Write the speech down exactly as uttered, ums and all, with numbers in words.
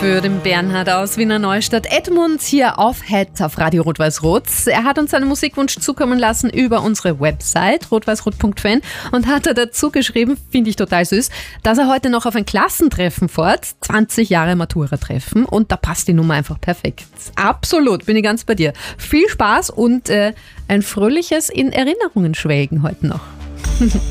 für den Bernhard aus Wiener Neustadt. Edmund hier auf Het auf Radio Rot-Weiß-Rot. Er hat uns seinen Musikwunsch zukommen lassen über unsere Website rot-weiß-rot punkt fan und hat er dazu geschrieben, finde ich total süß, dass er heute noch auf ein Klassentreffen fährt, zwanzig Jahre Matura-Treffen, und da passt die Nummer einfach perfekt. Absolut, bin ich ganz bei dir. Viel Spaß und äh, ein fröhliches in Erinnerungen schwelgen heute noch.